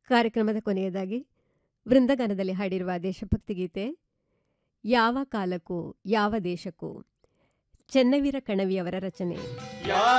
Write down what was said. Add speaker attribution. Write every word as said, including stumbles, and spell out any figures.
Speaker 1: ಕಾರ್ಯಕ್ರಮದ ಕೊನೆಯದಾಗಿ ವೃಂದಗಾನದಲ್ಲಿ ಹಾಡಿರುವ ದೇಶಭಕ್ತಿ ಗೀತೆ ಯಾವ ಕಾಲಕ್ಕೂ ಯಾವ ದೇಶಕ್ಕೂ ಚೆನ್ನವೀರ ಕಣವಿಯವರ ರಚನೆ.